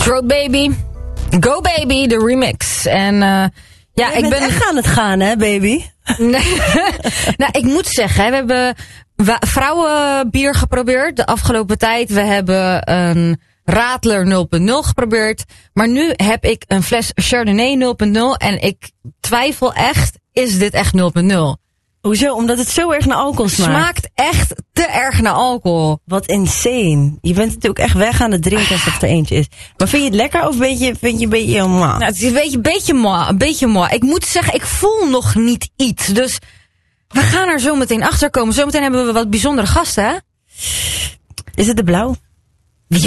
Throat Baby. Go Baby, de remix. En ja, ik ben echt aan het gaan, hè, baby? Nou, ik moet zeggen, we hebben vrouwenbier geprobeerd de afgelopen tijd. We hebben een Radler 0.0 geprobeerd. Maar nu heb ik een fles Chardonnay 0.0 en ik twijfel echt, is dit echt 0.0? Hoezo? Omdat het zo erg naar alcohol smaakt. Smaakt echt te erg naar alcohol. Wat insane. Je bent natuurlijk echt weg aan het drinken als het er eentje is. Maar vind je het lekker of vind je een beetje... Nou, het is een beetje mooi. Ik moet zeggen, ik voel nog niet iets. Dus we gaan er zo meteen achter komen. Zometeen hebben we wat bijzondere gasten, hè? Is het de blauw?